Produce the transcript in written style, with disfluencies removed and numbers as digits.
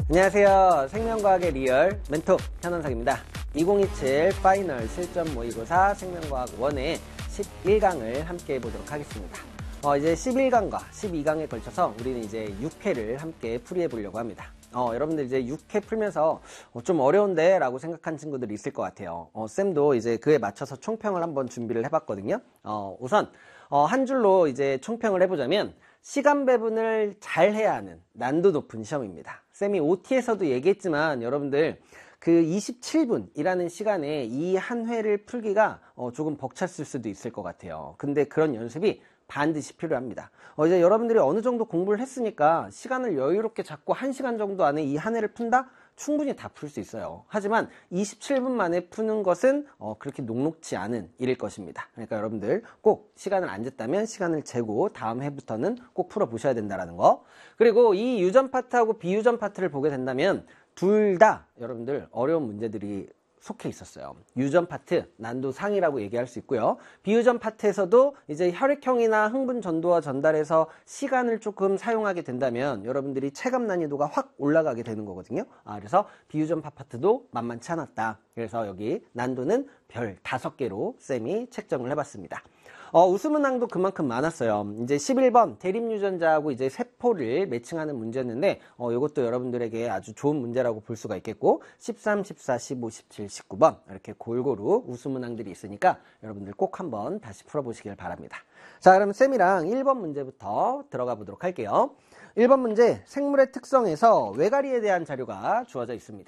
안녕하세요. 생명과학의 리얼 멘토 현원석입니다. 2027 파이널 실전 모의고사 생명과학 1의 11강을 함께 해보도록 하겠습니다. 이제 11강과 12강에 걸쳐서 우리는 이제 6회를 함께 풀이해 보려고 합니다. 여러분들 이제 6회 풀면서 좀 어려운데 라고 생각한 친구들이 있을 것 같아요. 쌤도 이제 그에 맞춰서 총평을 한번 준비를 해봤거든요. 우선 한 줄로 이제 총평을 해보자면 시간 배분을 잘 해야 하는 난도 높은 시험입니다. 쌤이 OT에서도 얘기했지만 여러분들 그 27분이라는 시간에 이 한 회를 풀기가 조금 벅찼을 수도 있을 것 같아요. 근데 그런 연습이 반드시 필요합니다. 이제 여러분들이 어느 정도 공부를 했으니까 시간을 여유롭게 잡고 1시간 정도 안에 이 한 회를 푼다? 충분히 다 풀 수 있어요. 하지만 27분 만에 푸는 것은 그렇게 녹록지 않은 일일 것입니다. 그러니까 여러분들 꼭 시간을 안 쟀다면 시간을 재고 다음 해부터는 꼭 풀어보셔야 된다는 거. 그리고 이 유전 파트하고 비유전 파트를 보게 된다면 둘 다 여러분들 어려운 문제들이 속해 있었어요. 유전 파트 난도 상이라고 얘기할 수 있고요. 비유전 파트에서도 이제 혈액형이나 흥분 전도와 전달해서 시간을 조금 사용하게 된다면 여러분들이 체감 난이도가 확 올라가게 되는 거거든요. 그래서 비유전 파트도 만만치 않았다. 그래서 여기 난도는 별 5개로 쌤이 책정을 해봤습니다. 우수문항도 그만큼 많았어요. 이제 11번 대립유전자하고 이제 세포를 매칭하는 문제였는데 이것도 여러분들에게 아주 좋은 문제라고 볼 수가 있겠고 13, 14, 15, 17, 19번 이렇게 골고루 우수문항들이 있으니까 여러분들 꼭 한번 다시 풀어보시길 바랍니다. 자, 그럼 쌤이랑 1번 문제부터 들어가 보도록 할게요. 1번 문제 생물의 특성에서 외가리에 대한 자료가 주어져 있습니다.